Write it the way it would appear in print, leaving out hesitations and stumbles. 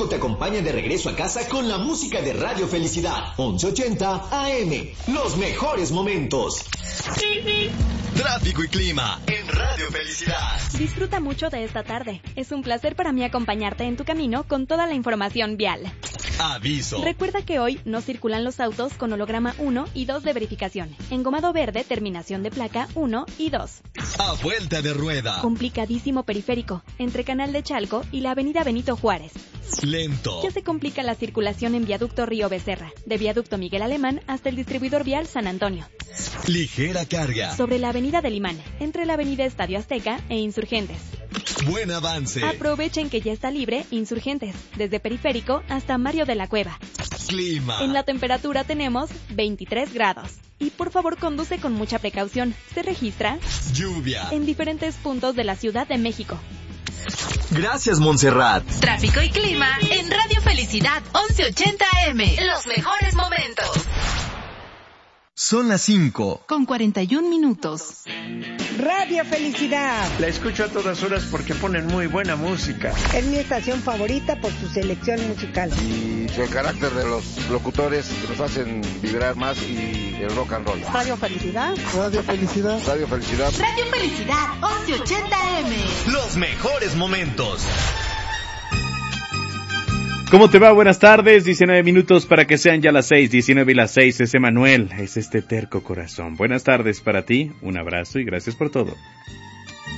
te acompaña de regreso a casa con la música de Radio Felicidad, 1180 AM. Los mejores momentos. Tráfico y clima en Radio Felicidad. Disfruta mucho de esta tarde. Es un placer para mí acompañarte en tu camino con toda la información vial. Aviso. Recuerda que hoy no circulan los autos con holograma 1 y 2 de verificación. Engomado verde, terminación de placa 1 y 2. A vuelta de rueda. Complicadísimo periférico, entre Canal de Chalco y la avenida Benito Juárez. Lento. Ya se complica la circulación en viaducto Río Becerra, de viaducto Miguel Alemán hasta el distribuidor vial San Antonio. Ligera carga. Sobre la avenida del Imán, entre la avenida Estadio Azteca e Insurgentes. Buen avance. Aprovechen que ya está libre Insurgentes, desde Periférico hasta Mario de la Cueva. Clima. En la temperatura tenemos 23 grados. Y por favor conduce con mucha precaución. Se registra lluvia en diferentes puntos de la Ciudad de México. Gracias, Montserrat. Tráfico y clima en Radio Felicidad 1180 AM. Los mejores momentos. Son las 5 con 41 minutos. Radio Felicidad. La escucho a todas horas porque ponen muy buena música. Es mi estación favorita por su selección musical. Y el carácter de los locutores que nos hacen vibrar más y el rock and roll. Radio Felicidad. Radio Felicidad. Radio Felicidad. Radio Felicidad 1180 AM. Los mejores momentos. ¿Cómo te va? Buenas tardes, 19 minutos para que sean ya las 6, 19 y las 6, es Emanuel, es este terco corazón. Buenas tardes para ti, un abrazo y gracias por todo.